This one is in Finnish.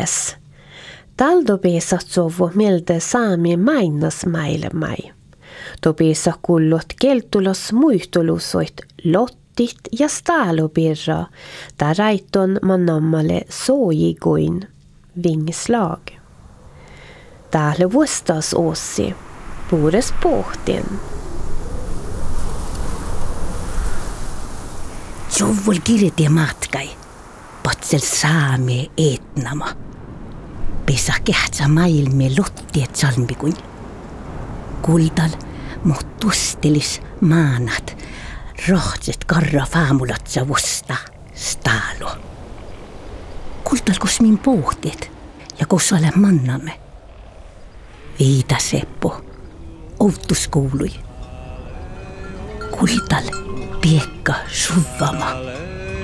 käs. Taldopeesat sovu mieltä saamien mainas mailemai. Topeesa kullot keltulos muihtulusoit lottit ja staalopirra, där raiton manammalle soojiguin vingslag. Täällä vuostas ossi, puures pohtin. Sovol kirjeti matkai, patsel saame etnama. Pesa kehtsä maailme lottiet salmikuin. Kuldal muhtustelis maanat, rohtset karra faamulatsa vusta staalo. Kuldal kos min pohtiet ja kos ole mannamme. Viita Seppo, outus kuului. Kuldal piekka suvvama.